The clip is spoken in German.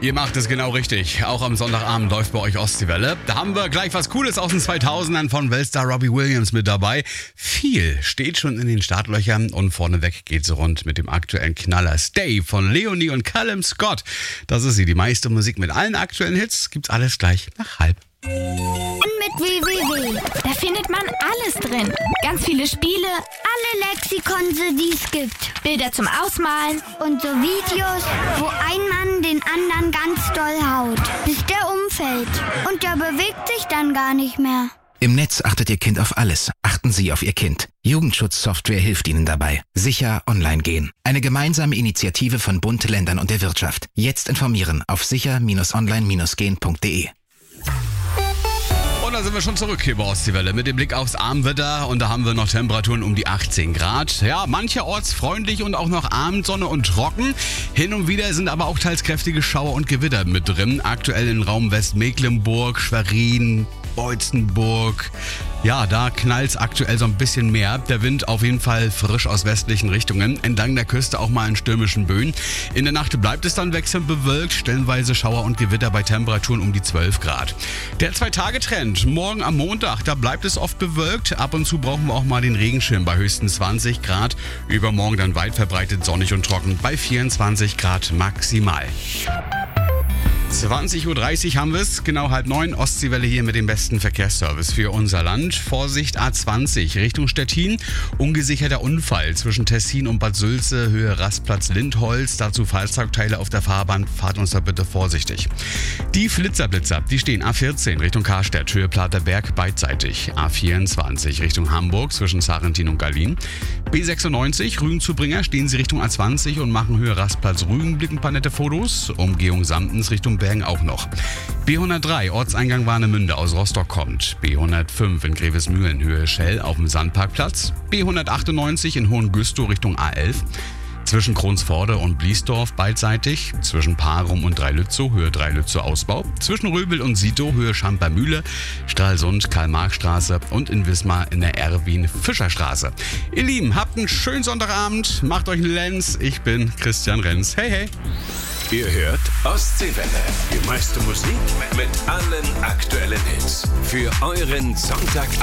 Ihr macht es genau richtig. Auch am Sonntagabend läuft bei euch Ostseewelle. Da haben wir gleich was Cooles aus den 2000ern von Weltstar Robbie Williams mit dabei. Viel steht schon in den Startlöchern und vorneweg geht's rund mit dem aktuellen Knaller Stay von Leonie und Callum Scott. Das ist sie, die meiste Musik mit allen aktuellen Hits. Gibt's alles gleich nach halb. Und mit www. Da findet man alles drin. Ganz viele Spiele, alle Lexikonse, die es gibt. Bilder zum Ausmalen und so Videos, wo ein Mann den anderen ganz doll haut, bis der umfällt. Und der bewegt sich dann gar nicht mehr. Im Netz achtet Ihr Kind auf alles. Achten Sie auf Ihr Kind. Jugendschutzsoftware hilft Ihnen dabei. Sicher online gehen. Eine gemeinsame Initiative von Bund, Ländern und der Wirtschaft. Jetzt informieren auf sicher-online-gehen.de. Und da sind wir schon zurück hier bei Ostseewelle mit dem Blick aufs Abendwetter. Und da haben wir noch Temperaturen um die 18 Grad. Ja, mancherorts freundlich und auch noch Abendsonne und trocken. Hin und wieder sind aber auch teils kräftige Schauer und Gewitter mit drin. Aktuell im Raum Westmecklenburg, Schwerin, Beutzenburg. Ja, da knallt's aktuell so ein bisschen mehr. Der Wind auf jeden Fall frisch aus westlichen Richtungen. Entlang der Küste auch mal in stürmischen Böen. In der Nacht bleibt es dann wechselnd bewölkt. Stellenweise Schauer und Gewitter bei Temperaturen um die 12 Grad. Der 2-Tage-Trend. Morgen am Montag, da bleibt es oft bewölkt. Ab und zu brauchen wir auch mal den Regenschirm bei höchstens 20 Grad. Übermorgen dann weit verbreitet sonnig und trocken bei 24 Grad maximal. 20.30 Uhr haben wir es, genau 8:30, Ostseewelle hier mit dem besten Verkehrsservice für unser Land. Vorsicht A20 Richtung Stettin, ungesicherter Unfall zwischen Tessin und Bad Sülze, Höhe Rastplatz Lindholz, dazu Fahrzeugteile auf der Fahrbahn, fahrt uns da bitte vorsichtig. Die Flitzer, die stehen A14 Richtung Karstedt, Höhe Platerberg beidseitig, A24 Richtung Hamburg zwischen Sarrentin und Gallien, B96 Rügen-Zubringer stehen sie Richtung A20 und machen Höhe Rastplatz Rügen, blicken ein paar nette Fotos, Umgehung Samtens Richtung Bergen auch noch. B103 Ortseingang Warnemünde aus Rostock kommt. B105 in Grevesmühlen Höhe Schell auf dem Sandparkplatz. B198 in Hohengüstow Richtung A11. Zwischen Kronsforde und Bliesdorf beidseitig. Zwischen Parum und Dreilützow Höhe Dreilützow Ausbau. Zwischen Röbel und Sito Höhe Schampermühle, Stralsund, Karl-Marx-Straße und in Wismar in der Erwin-Fischer-Straße. Ihr Lieben, habt einen schönen Sonntagabend. Macht euch einen Lenz. Ich bin Christian Renz. Hey, hey. Ihr hört Ostseewelle. Die meiste Musik mit allen aktuellen Hits. Für euren Sonntagabend.